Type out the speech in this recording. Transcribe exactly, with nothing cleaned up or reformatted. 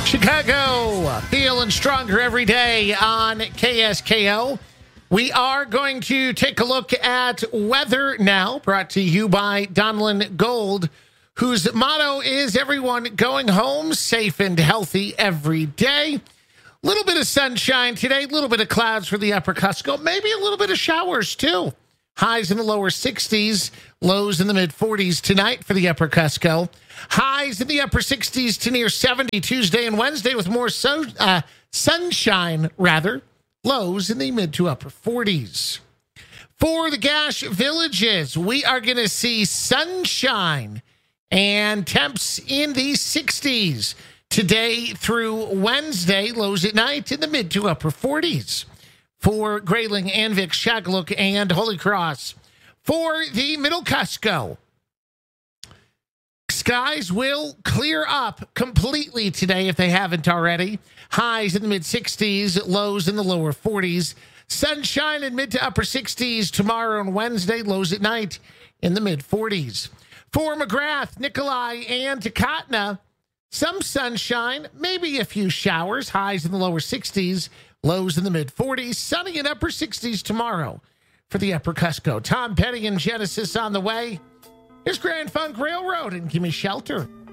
Chicago, feeling stronger every day on K S K O. We are going to take a look at weather now, brought to you by Donlin Gold, whose motto is everyone going home safe and healthy every day. A little bit of sunshine today, a little bit of clouds for the upper Cusco, maybe a little bit of showers too. Highs in the lower sixties, lows in the mid forties tonight for the upper Cusco. Highs in the upper sixties to near seventy Tuesday and Wednesday with more so, uh, sunshine, rather. Lows in the mid to upper forties. For the Gash Villages, we are going to see sunshine and temps in the sixties today through Wednesday. Lows at night in the mid to upper forties. For Grayling, Anvik, Shagaluk, and Holy Cross. For the Middle Cusco, skies will clear up completely today if they haven't already. Highs in the mid-sixties, lows in the lower forties. Sunshine in mid to upper sixties tomorrow and Wednesday, lows at night in the mid-forties. For McGrath, Nikolai, and Takatna, some sunshine, maybe a few showers. Highs in the lower sixties, lows in the mid-forties. Sunny in upper sixties tomorrow for the upper Cusco. Tom Petty and Genesis on the way. Here's Grand Funk Railroad and Gimme Shelter.